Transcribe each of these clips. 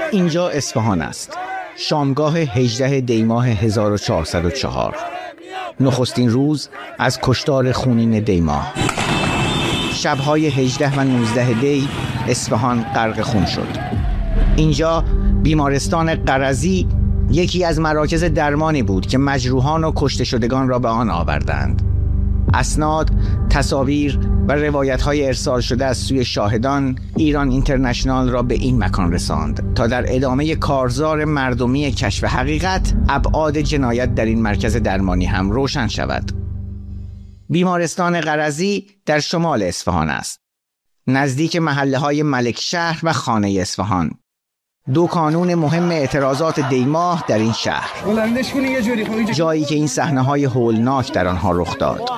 اینجا اصفهان است. شامگاه 18 دی ماه 1404. نخستین روز از کشتار خونین دی ماه. شب‌های 18 و 19 دی اصفهان غرق خون شد. اینجا بیمارستان قرضی یکی از مراکز درمانی بود که مجروحان و کشته شدگان را به آن آوردند. اسناد، تصاویر و روایت‌های ارسال شده از سوی شاهدان ایران اینترنشنال را به این مکان رساند تا در ادامه کارزار مردمی کشف حقیقت ابعاد جنایت در این مرکز درمانی هم روشن شود. بیمارستان قرضی در شمال اصفهان است، نزدیک محله‌های ملکشهر و خانه اصفهان، دو کانون مهم اعتراضات دی ماه در این شهر، جایی که این صحنه‌های هولناک در آنها رخ داد.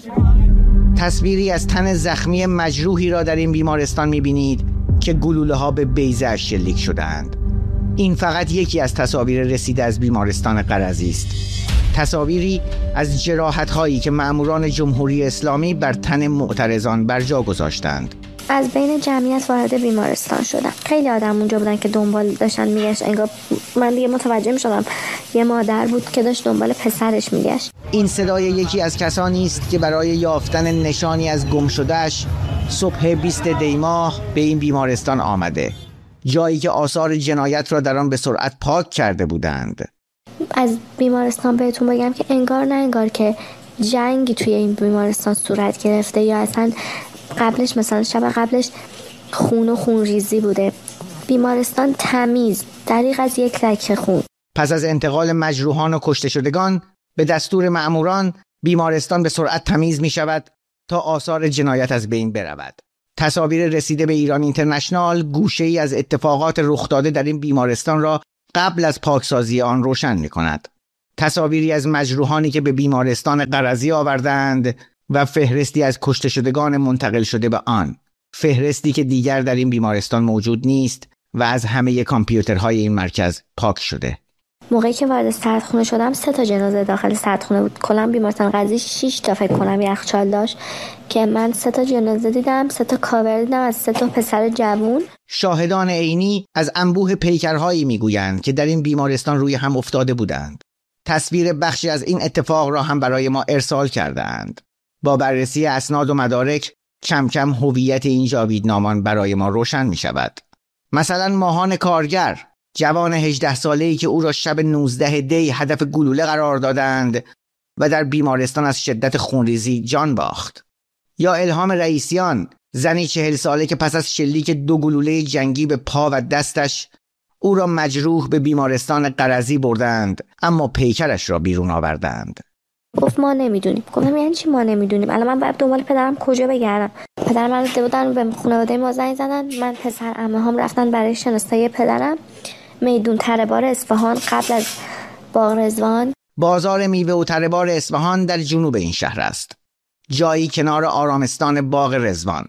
تصویری از تن زخمی مجروحی را در این بیمارستان می‌بینید که گلوله‌ها به بیضه شلیک شده‌اند. این فقط یکی از تصاویر رسیده از بیمارستان قرضی است. تصاویری از جراحت‌هایی که مأموران جمهوری اسلامی بر تن معترضان برجا گذاشتند. از بین جمعیت وارد بیمارستان شدم. خیلی آدم اونجا بودن که دنبال داشتن میگشت. انگار من دیگه متوجه میشدم یه مادر بود که داشت دنبال پسرش میگشت. این صدای یکی از کسانی است که برای یافتن نشانی از گم شده‌اش صبح 20 دی ماه به این بیمارستان آمده، جایی که آثار جنایت را در آن به سرعت پاک کرده بودند. از بیمارستان بهتون بگم که انگار نه انگار که جنگی توی این بیمارستان صورت گرفته یا اصلا قبلش مثلا شب قبلش خون و خونریزی بوده. بیمارستان تمیز، دریغ از یک لکه خون. پس از انتقال مجروحان و کشته شدگان به دستور مأموران بیمارستان به سرعت تمیز می شود تا آثار جنایت از بین برود. تصاویر رسیده به ایران اینترنشنال گوشه‌ای از اتفاقات رخ داده در این بیمارستان را قبل از پاکسازی آن روشن می کند. تصاویری از مجروحانی که به بیمارستان قرضی آوردند و فهرستی از کشته شدگان منتقل شده به آن، فهرستی که دیگر در این بیمارستان موجود نیست و از همه کامپیوترهای این مرکز پاک شده. موقعی که وارد سردخونه شدم 3 جنازه داخل سردخونه بود. کلا بیمارستان قرضی 6 فکر کنم یخچال داشت که من 3 جنازه دیدم، 3 کاور دیدم از 3 پسر جوان. شاهدان عینی از انبوه پیکرهایی میگویند که در این بیمارستان روی هم افتاده بودند. تصویر بخشی از این اتفاق را هم برای ما ارسال کردند. با بررسی اسناد و مدارک کم کم هویت این جاویدنامان برای ما روشن می شود. مثلا ماهان کارگر، جوان 18 ساله‌ای که او را شب 19 دی هدف گلوله قرار دادند و در بیمارستان از شدت خونریزی جان باخت. یا الهام رئیسیان، زنی 40 ساله که پس از شلیک 2 گلوله جنگی به پا و دستش او را مجروح به بیمارستان قرضی بردند اما پیکرش را بیرون آوردند. گفت ما نمیدونیم. گفتم یعنی چی ما نمیدونیم؟ الان من باید دنبال پدرم کجا بگردم؟ پدر من رو بودن به خانواده ما زنگ زدن. من پسر عمه‌هام رفتن برای شناسایی پدرم. میدون تره بار اصفهان قبل از باغ رضوان. بازار میوه و تره بار اصفهان در جنوب این شهر است، جایی کنار آرامستان باغ رضوان.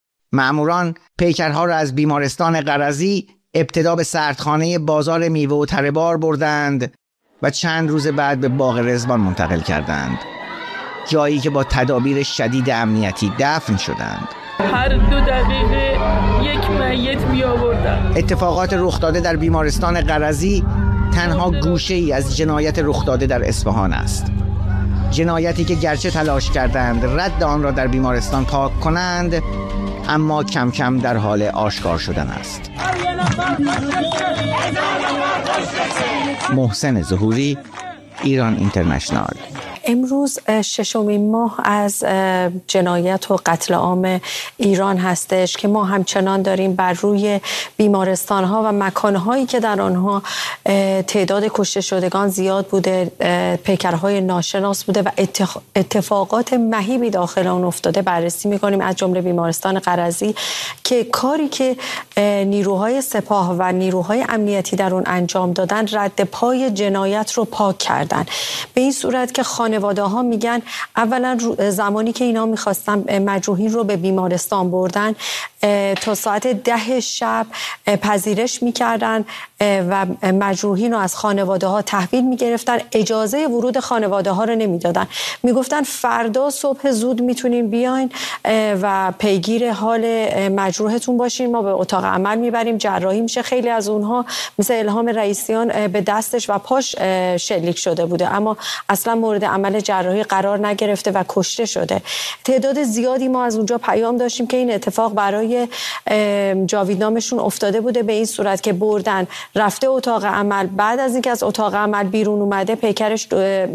مأموران پیکرها را از بیمارستان قرضی ابتدا به سردخانه بازار میوه و تره بار بردند و چند روز بعد به باغ رضوان منتقل کردند، جایی که با تدابیر شدید امنیتی دفن شدند. هر 2 دقیقه یک میت می آوردن. اتفاقات رخ داده در بیمارستان قرضی تنها گوشه‌ای از جنایت رخ داده در اصفهان است. جنایتی که گرچه تلاش کردند رد آن را در بیمارستان پاک کنند، اما کم کم در حال آشکار شدن است. محسن ظهوری، ایران اینترنشنال. امروز 6مین ماه از جنایت و قتل عام ایران هستش که ما همچنان داریم بر روی بیمارستان‌ها و مکان‌هایی که در آنها تعداد کشته شدگان زیاد بوده، پیکرهای ناشناس بوده و اتفاقات مهیبی داخل آن افتاده بررسی می‌کنیم، از جمله بیمارستان قرضی که کاری که نیروهای سپاه و نیروهای امنیتی در اون انجام دادن رد پای جنایت رو پاک کردن، به این صورت که خانواده ها میگن اولا زمانی که اینا میخواستن مجروحین رو به بیمارستان بردن تا ساعت 10 شب پذیرش میکردن و مجروحین رو از خانواده ها تحویل میگرفتن. اجازه ورود خانواده ها رو نمیدادن، میگفتن فردا صبح زود میتونین بیاین و پیگیر حال مجروحتون باشین، ما به اتاق عمل میبریم، جراحی میشه. خیلی از اونها مثل الهام رئیسیان به دستش و پاش شلیک شده بوده اما اصلا مورد عمل جراحی قرار نگرفته و کشته شده. تعداد زیادی ما از اونجا پیام داشتیم که این اتفاق برای جاویدنامشون افتاده بوده، به این صورت که بردن رفته اتاق عمل، بعد از اینکه از اتاق عمل بیرون اومده پیکرش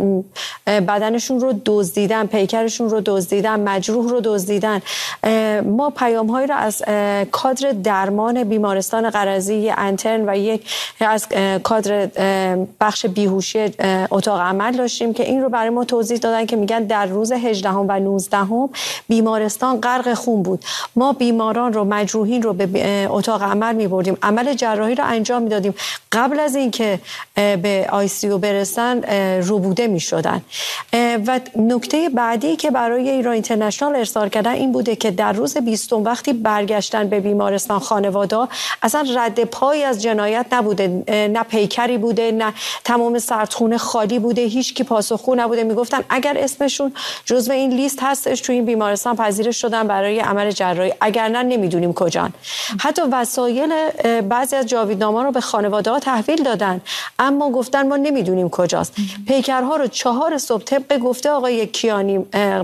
بدنشون رو دزدیدن، پیکرشون رو دزدیدن، مجروح رو دزدیدن. ما پیام‌هایی رو از کادر درمان بیمارستان قرضی انترن و یک از کادر بخش بیهوشی اتاق عمل داشتیم که این رو برای ما توضیح دادن که میگن در روز 18 و 19 بیمارستان غرق خون بود. ما بیماران رو، مجروحین رو به اتاق عمل می‌بردیم، عمل جراحی رو انجام میدادیم، قبل از اینکه به ICU برسن ربوده میشدن. و نکته بعدی که برای ایران اینترنشنال ارسال کردن این بوده که در روز 20 وقتی برگشتن به بیمارستان خانواده اصلا رد پای از جنایت نبوده، نه پیکری بوده، نه تمام سردخونه خالی بوده، هیچ کی پاسخگو نبوده. میگفتن اگر اسمشون جزو این لیست هستش تو این بیمارستان پذیرش شدن برای عمل جراحی، اگر نه نمیدونیم کجان. حتی وسایل بعضی از جاویدنامه‌ها رو به خانواده ها تحویل دادن اما گفتن ما نمیدونیم کجاست. پیکرها رو 4 صبح طبق گفته آقای کیانی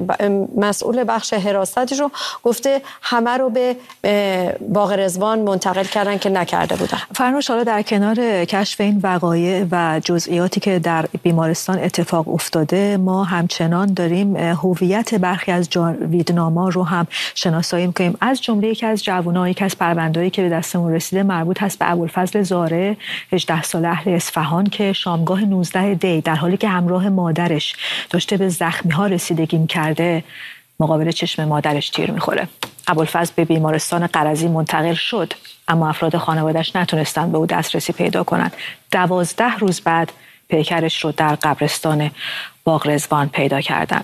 مسئول بخش حراستش رو گفته همه رو به باغ رضوان منتقل کردن که نکرده بودن. فرنوش، حالا در کنار کشف این وقایع و جزئیاتی که در بیمارستان اتفاق افتاده، ما همچنان داریم هویت برخی از جاویدنامه‌ها رو هم شناسایی می‌کنیم. از جمله یکی از جوان‌ها، یکی از پرونده‌ای که به دستمون رسیده مربوط هست به ابوالفضل زاره، 18 ساله اهل اصفهان که شامگاه 19 دی در حالی که همراه مادرش داشته به زخمی‌ها رسیدگی می‌کرده مقابل چشم مادرش تیر می‌خوره. ابوالفضل به بیمارستان قرضی منتقل شد اما افراد خانواده‌اش نتونستن به او دسترسی پیدا کنن. 12 روز بعد پیکرش رو در قبرستان باغ رضوان پیدا کردن.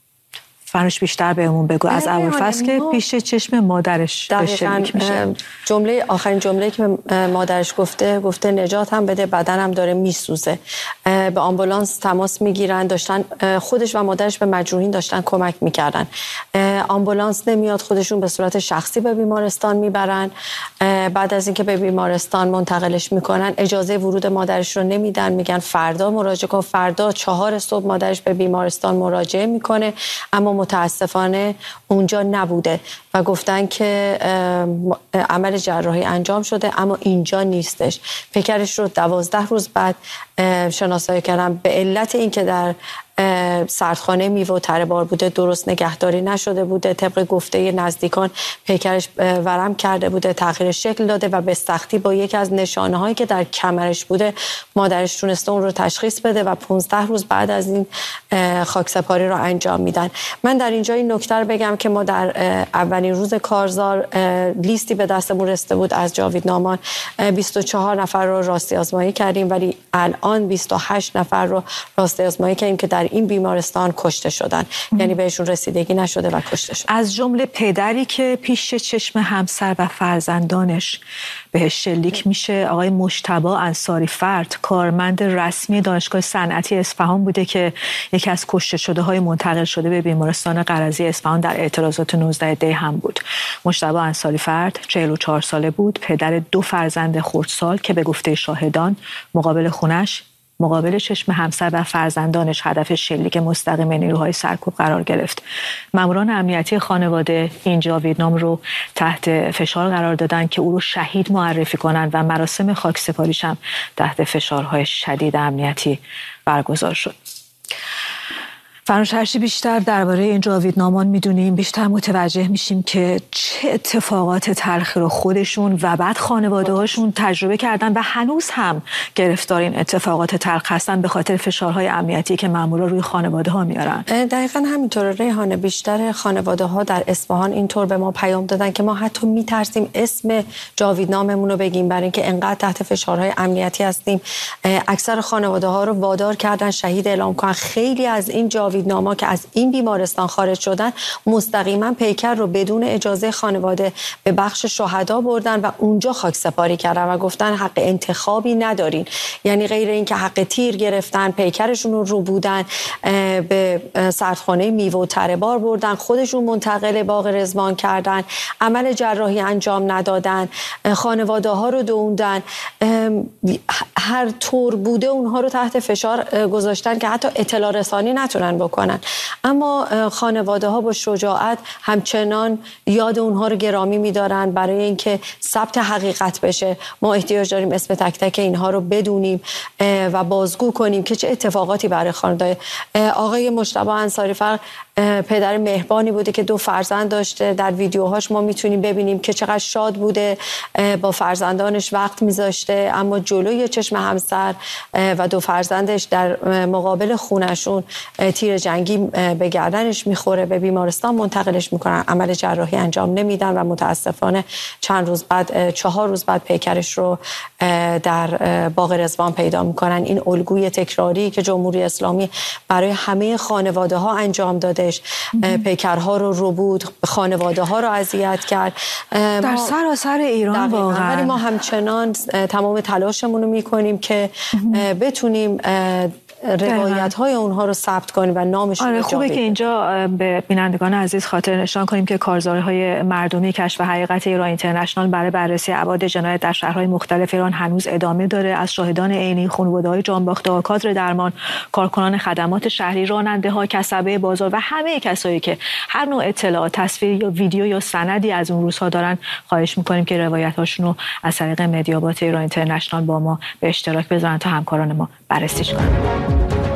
فرنوش بیشتر بهمون بگو از ابوالفضل که پیش چشم مادرش شلیک میشه. آخرین جمله که مادرش گفته نجات هم بده، بدنم داره میسوزه. به آمبولانس تماس میگیرن، داشتن خودش و مادرش به مجروحین داشتن کمک میکردن. آمبولانس نمیاد، خودشون به صورت شخصی به بیمارستان میبرن. بعد از اینکه به بیمارستان منتقلش میکنن اجازه ورود مادرش رو نمیدن، میگن فردا مراجعه کن. فردا 4 صبح مادرش به بیمارستان مراجعه میکنه اما متاسفانه اونجا نبوده و گفتن که عمل جراحی انجام شده اما اینجا نیستش. پیکرش رو 12 روز بعد شناسایی کردم به علت اینکه در سردخانه میوه و تره بار بوده، درست نگهداری نشده بوده، طبق گفته نزدیکان پیکرش ورم کرده بوده، تغییر شکل داده و به سختی با یکی از نشانه هایی که در کمرش بوده مادرش تونسته اون رو تشخیص بده و 15 روز بعد از این خاکسپاری رو انجام میدن. من در اینجا این نکته رو بگم که ما در اولین روز کارزار لیستی به دستمون رسیده بود از جاویدنامان، 24 نفر رو راستی آزمایی کردیم ولی الان 28 نفر رو راستی آزمایی کردیم که در این بیمارستان کشته شدن، یعنی بهشون رسیدگی نشده و کشته شدن. از جمله پدری که پیش چشم همسر و فرزندانش بهش شلیک میشه، آقای مجتبی انصاری فرد، کارمند رسمی دانشگاه صنعتی اصفهان بوده که یکی از کشته شده های منتقل شده به بیمارستان قرضی اصفهان در اعتراضات 19 دی هم بود. مجتبی انصاری فرد 44 ساله بود، پدر 2 فرزند خردسال که به گفته شاهدان مقابل خونش، مقابل چشم همسر و فرزندانش هدف شلیک مستقیم نیروهای سرکوب قرار گرفت. ماموران امنیتی خانواده این جاویدنام رو تحت فشار قرار دادن که او رو شهید معرفی کنند و مراسم خاکسپاریش هم تحت فشارهای شدید امنیتی برگزار شد. فرنوش، هرچی بیشتر درباره این جاویدنامان میدونیم بیشتر متوجه میشیم که چه اتفاقات تلخی رو خودشون و بعد خانواده هاشون تجربه کردن و هنوز هم گرفتار این اتفاقات تلخ هستن به خاطر فشارهای امنیتی که مامورا روی خانواده ها میارن. دقیقاً همینطوره ریحانه. بیشتر خانواده ها در اصفهان اینطور به ما پیام دادن که ما حتی میترسیم اسم جاویدناممون رو بگیم برای اینکه انقدر تحت فشارهای امنیتی هستیم. اکثر خانواده ها رو وادار کردن شهید اعلام کنن. خیلی از این جاویدناما که از این بیمارستان خارج شدن مستقیما پیکر رو بدون اجازه خانواده به بخش شهدا بردن و اونجا خاکسپاری کردن و گفتن حق انتخابی ندارین. یعنی غیر اینکه حق تیر گرفتن، پیکرشون رو بودن به سردخانه میوه و تره بار بردن، خودشون منتقل باغ رضوان کردن، عمل جراحی انجام ندادن، خانواده ها رو دووندن، هر طور بوده اونها رو تحت فشار گذاشتن که حتی اطلاع رسانی نتونن بکنن. اما خانواده ها با شجاعت همچنان یاد اونها رو گرامی می‌دارن برای اینکه ثبت حقیقت بشه. ما احتیاج داریم اسم تک تک اینها رو بدونیم و بازگو کنیم که چه اتفاقاتی برای خانواده. آقای مجتبی انصاری‌فر پدر مهربانی بوده که 2 فرزند داشته. در ویدیوهاش ما میتونیم ببینیم که چقدر شاد بوده، با فرزندانش وقت میذاشته، اما جلوی چشم همسر و 2 فرزندش در مقابل خونشون تیر جنگی به گردنش میخوره، به بیمارستان منتقلش میکنن، عمل جراحی انجام نمیدن و متاسفانه 4 روز بعد پیکرش رو در باغ رضوان پیدا میکنن. این الگوی تکراری که جمهوری اسلامی برای همه خانواده ها انجام داده، پیکرها رو بود، خانواده ها رو اذیت کرد در سراسر ایران واقعا. ولی ما همچنان تمام تلاشمون رو میکنیم که بتونیم روایت های اونها رو ثبت کنیم و نامشون رو خوبه که اینجا به بینندگان عزیز خاطر نشان کنیم که کارزارهای مردمی کشف حقیقت ایران اینترنشنال برای بررسی ابعاد جنایت در شهرهای مختلف ایران هنوز ادامه داره. از شاهدان عینی، خانواده‌های جانباخته، کادر درمان، کارکنان خدمات شهری، راننده‌ها، کسبه بازار و همه کسایی که هر نوع اطلاع، تصویر یا ویدیو یا سندی از اون روزها دارن، خواهش می‌کنیم که روایت‌هاشون رو از طریق مدیابات ایران اینترنشنال با ما به اشتراک بذارن تا همکاران ما بررسیش کنن.